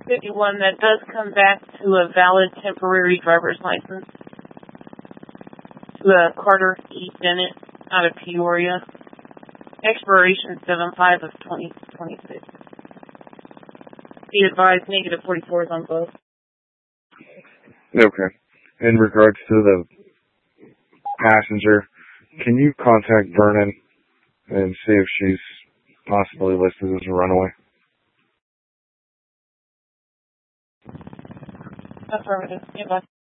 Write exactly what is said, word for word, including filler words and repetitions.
fifty-one that does come back to a valid temporary driver's license. To a Carter E. Bennett out of Peoria. Expiration seven five of twenty twenty-six. Be advised, negative forty-fours on both. Okay. In regards to the passenger, can you contact Vernon and see if she's possibly listed as a runaway? Affirmative. Yeah, bye.